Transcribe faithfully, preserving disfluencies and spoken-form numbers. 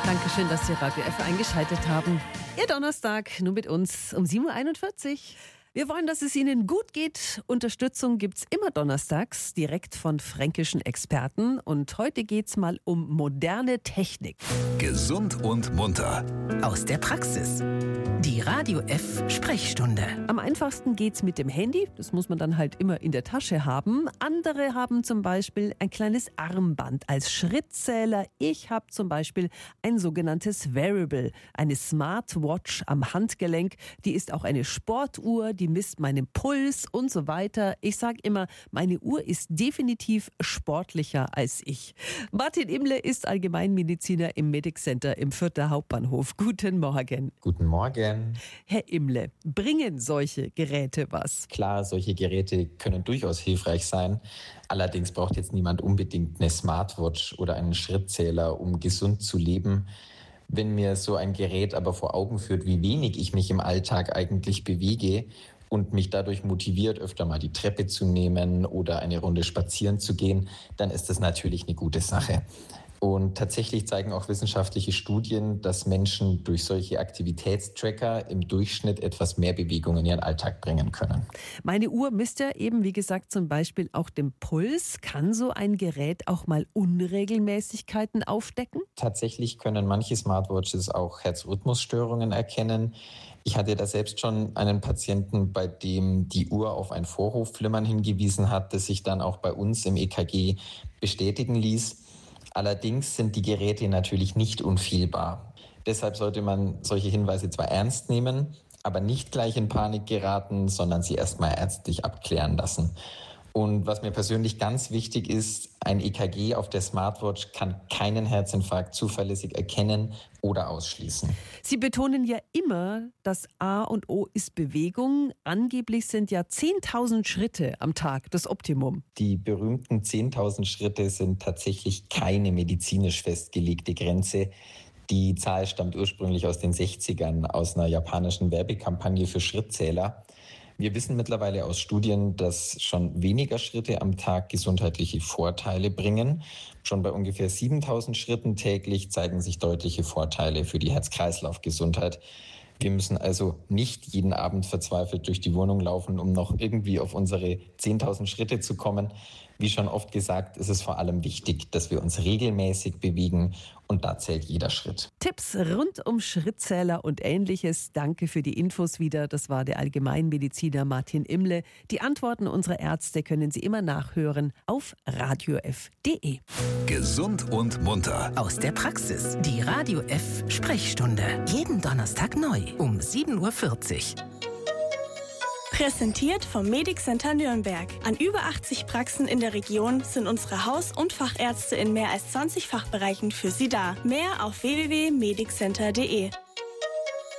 Dankeschön, dass Sie Radio F eingeschaltet haben. Ihr Donnerstag, nur mit uns um sieben Uhr einundvierzig. Wir wollen, dass es Ihnen gut geht. Unterstützung gibt's immer donnerstags, direkt von fränkischen Experten. Und heute geht's mal um moderne Technik. Gesund und munter. Aus der Praxis. Die Radio F Sprechstunde. Am einfachsten geht's mit dem Handy. Das muss man dann halt immer in der Tasche haben. Andere haben zum Beispiel ein kleines Armband als Schrittzähler. Ich habe zum Beispiel ein sogenanntes Wearable, eine Smartwatch am Handgelenk. Die ist auch eine Sportuhr, die misst meinen Puls und so weiter. Ich sage immer, meine Uhr ist definitiv sportlicher als ich. Martin Imle ist Allgemeinmediziner im Medic Center im Fürther Hauptbahnhof. Guten Morgen. Guten Morgen. Herr Imle, bringen solche Geräte was? Klar, solche Geräte können durchaus hilfreich sein. Allerdings braucht jetzt niemand unbedingt eine Smartwatch oder einen Schrittzähler, um gesund zu leben. Wenn mir so ein Gerät aber vor Augen führt, wie wenig ich mich im Alltag eigentlich bewege und mich dadurch motiviert, öfter mal die Treppe zu nehmen oder eine Runde spazieren zu gehen, dann ist das natürlich eine gute Sache. Und tatsächlich zeigen auch wissenschaftliche Studien, dass Menschen durch solche Aktivitätstracker im Durchschnitt etwas mehr Bewegung in ihren Alltag bringen können. Meine Uhr misst ja eben, wie gesagt, zum Beispiel auch den Puls. Kann so ein Gerät auch mal Unregelmäßigkeiten aufdecken? Tatsächlich können manche Smartwatches auch Herzrhythmusstörungen erkennen. Ich hatte da selbst schon einen Patienten, bei dem die Uhr auf ein Vorhofflimmern hingewiesen hat, das sich dann auch bei uns im E K G bestätigen ließ. Allerdings sind die Geräte natürlich nicht unfehlbar. Deshalb sollte man solche Hinweise zwar ernst nehmen, aber nicht gleich in Panik geraten, sondern sie erstmal ärztlich abklären lassen. Und was mir persönlich ganz wichtig ist, ein E K G auf der Smartwatch kann keinen Herzinfarkt zuverlässig erkennen oder ausschließen. Sie betonen ja immer, das A und O ist Bewegung. Angeblich sind ja zehntausend Schritte am Tag das Optimum. Die berühmten zehntausend Schritte sind tatsächlich keine medizinisch festgelegte Grenze. Die Zahl stammt ursprünglich aus den sechzigern, aus einer japanischen Werbekampagne für Schrittzähler. Wir wissen mittlerweile aus Studien, dass schon weniger Schritte am Tag gesundheitliche Vorteile bringen. Schon bei ungefähr siebentausend Schritten täglich zeigen sich deutliche Vorteile für die Herz-Kreislauf-Gesundheit. Wir müssen also nicht jeden Abend verzweifelt durch die Wohnung laufen, um noch irgendwie auf unsere zehntausend Schritte zu kommen. Wie schon oft gesagt, ist es vor allem wichtig, dass wir uns regelmäßig bewegen und da zählt jeder Schritt. Tipps rund um Schrittzähler und Ähnliches. Danke für die Infos wieder. Das war der Allgemeinmediziner Martin Imle. Die Antworten unserer Ärzte können Sie immer nachhören auf radiof punkt de. Gesund und munter. Aus der Praxis. Die Radio F Sprechstunde. Jeden Donnerstag neu um sieben Uhr vierzig. Präsentiert vom Medic Center Nürnberg. An über achtzig Praxen in der Region sind unsere Haus- und Fachärzte in mehr als zwanzig Fachbereichen für Sie da. Mehr auf w w w punkt medic center punkt de.